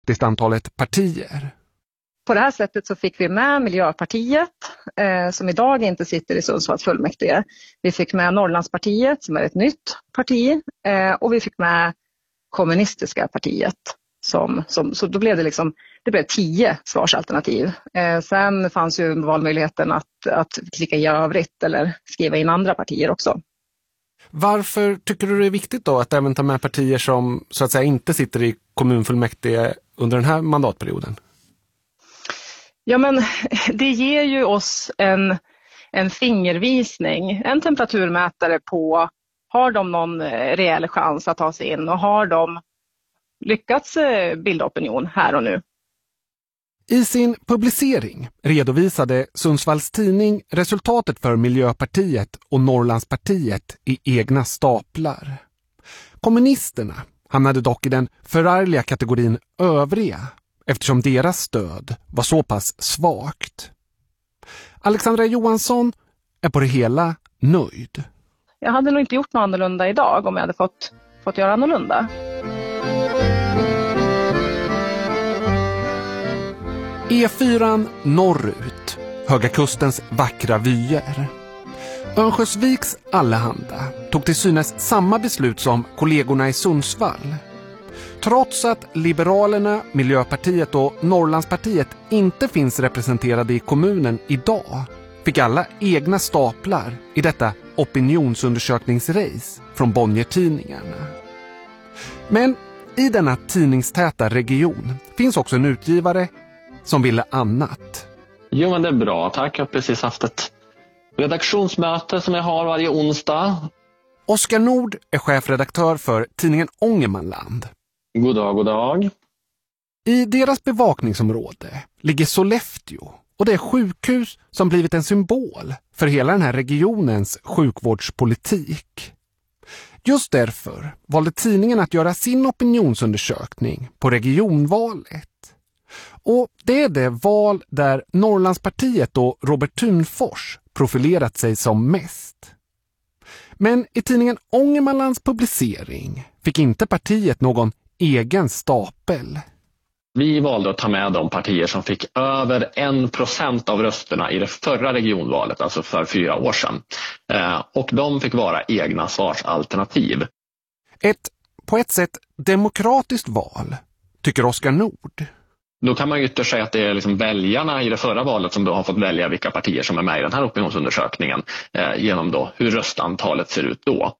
antalet partier. På det här sättet så fick vi med Miljöpartiet som idag inte sitter i Sundsvalls fullmäktige. Vi fick med Norrlandspartiet som är ett nytt parti och vi fick med Kommunistiska partiet. Så då blev det blev 10 svarsalternativ. Sen fanns ju valmöjligheten att klicka i övrigt eller skriva in andra partier också. Varför tycker du det är viktigt då att även ta med partier som så att säga inte sitter i kommunfullmäktige under den här mandatperioden? Ja, men det ger ju oss en fingervisning, en temperaturmätare på har de någon reell chans att ta sig in och har de lyckats bilda opinion här och nu. I sin publicering redovisade Sundsvalls Tidning resultatet för Miljöpartiet och Norrlandspartiet i egna staplar. Kommunisterna hamnade dock i den förargliga kategorin övriga eftersom deras stöd var så pass svagt. Alexandra Johansson är på det hela nöjd. Jag hade nog inte gjort något annorlunda idag om jag hade fått göra annorlunda. E4 norrut, Höga Kustens vackra vyer. Örnsköldsviks Allehanda tog till synes samma beslut som kollegorna i Sundsvall. Trots att Liberalerna, Miljöpartiet och Norrlandspartiet inte finns representerade i kommunen idag fick alla egna staplar i detta opinionsundersökningsrace från Bonnier-tidningarna. Men i denna tidningstäta region finns också en utgivare som ville annat. Jo, men det är bra. Tack, jag har precis haft ett redaktionsmöte som jag har varje onsdag. Oskar Nord är chefredaktör för tidningen Ångermanland. God dag, god dag. I deras bevakningsområde ligger Sollefteå och det är sjukhus som blivit en symbol för hela den här regionens sjukvårdspolitik. Just därför valde tidningen att göra sin opinionsundersökning på regionvalet. Och det är det val där Norrlandspartiet och Robert Thunfors profilerat sig som mest. Men i tidningen Ångermanlands publicering fick inte partiet någon egen stapel. Vi valde att ta med de partier som fick över 1% av rösterna i det förra regionvalet, alltså för 4 år sedan. Och de fick vara egna svarsalternativ. Ett på ett sätt demokratiskt val, tycker Oskar Nord. Då kan man ju ytterst säga att det är liksom väljarna i det förra valet som då har fått välja vilka partier som är med i den här opinionsundersökningen genom då hur röstantalet ser ut då.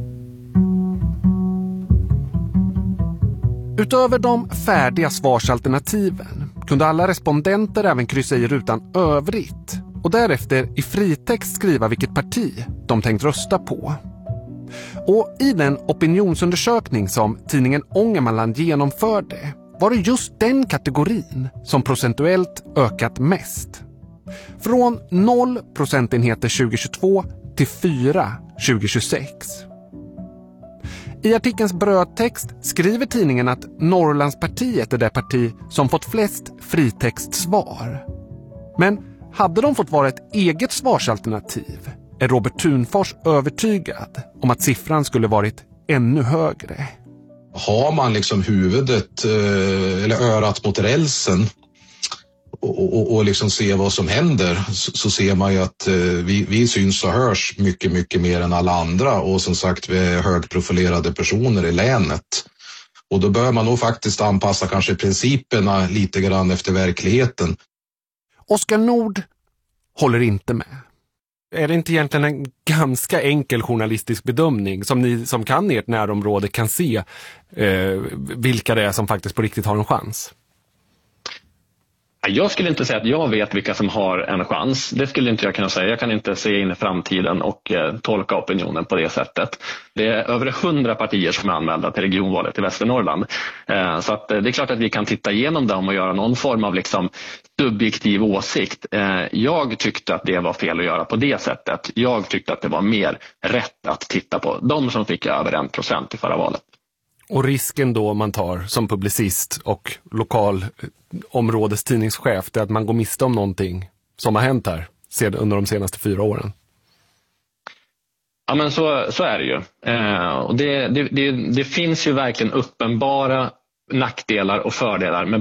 Utöver de färdiga svarsalternativen kunde alla respondenter även kryssa i rutan övrigt och därefter i fritext skriva vilket parti de tänkt rösta på. Och i den opinionsundersökning som tidningen Ångermanland genomförde var det just den kategorin som procentuellt ökat mest. Från 0 procentenheter 2022 till 4 2026. I artikelns brödtext skriver tidningen att Norrlandspartiet är det parti som fått flest fritextsvar. Men hade de fått vara ett eget svarsalternativ är Robert Thunfors övertygad om att siffran skulle varit ännu högre. Har man liksom huvudet eller örat mot rälsen och liksom ser vad som händer så ser man ju att vi syns och hörs mycket, mycket mer än alla andra och som sagt vi är högprofilerade personer i länet. Och då bör man nog faktiskt anpassa kanske principerna lite grann efter verkligheten. Oskar Nord håller inte med. Är det inte egentligen en ganska enkel journalistisk bedömning som ni som kan ert närområde kan se vilka det är som faktiskt på riktigt har en chans? Jag skulle inte säga att jag vet vilka som har en chans. Det skulle inte jag kunna säga. Jag kan inte se in i framtiden och tolka opinionen på det sättet. Det är över 100 partier som är anmälda till regionvalet i Västernorrland. Så att det är klart att vi kan titta igenom dem och göra någon form av liksom subjektiv åsikt. Jag tyckte att det var fel att göra på det sättet. Jag tyckte att det var mer rätt att titta på de som fick över 1% i förra valet. Och risken då man tar som publicist och lokal områdestidningschef är att man går miste om någonting som har hänt här under de senaste 4 åren. Ja, men så är det ju. Och det finns ju verkligen uppenbara nackdelar och fördelar med